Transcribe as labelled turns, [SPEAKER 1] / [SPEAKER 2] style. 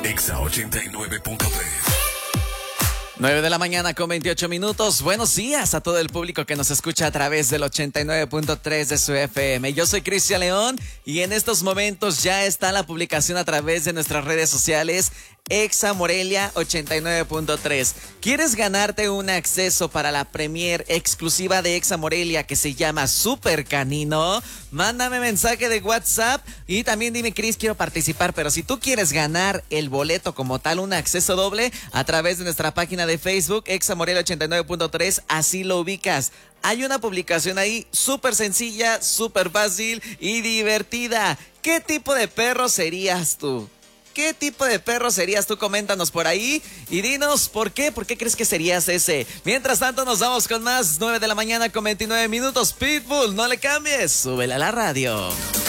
[SPEAKER 1] Exa 89.3.
[SPEAKER 2] 9 de la mañana con 28 minutos. Buenos días a todo el público que nos escucha a través del 89.3 de su FM. Yo soy Cristian León y en estos momentos ya está la publicación a través de nuestras redes sociales Exa Morelia 89.3. ¿Quieres ganarte un acceso para la premier exclusiva de Exa Morelia que se llama Super Canino? Mándame mensaje de WhatsApp y también dime, Cris, quiero participar. Pero si tú quieres ganar el boleto como tal, un acceso doble, a través de nuestra página de Facebook Exa Morelia 89.3, así lo ubicas. Hay una publicación ahí súper sencilla, súper fácil y divertida. ¿Qué tipo de perro serías tú? ¿Qué tipo de perro serías tú? Coméntanos por ahí y dinos por qué crees que serías ese. Mientras tanto nos vamos con más. 9 de la mañana con 29 minutos. Pitbull, no le cambies, súbele a la radio.